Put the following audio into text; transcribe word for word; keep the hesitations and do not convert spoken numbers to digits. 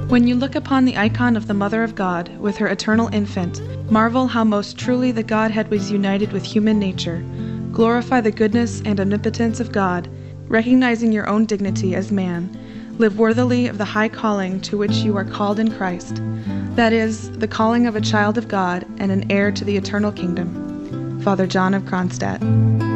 When you look upon the icon of the Mother of God with her eternal infant, marvel how most truly the Godhead was united with human nature. Glorify the goodness and omnipotence of God, recognizing your own dignity as man. Live worthily of the high calling to which you are called in Christ, that is, the calling of a child of God and an heir to the eternal kingdom. Father John of Kronstadt.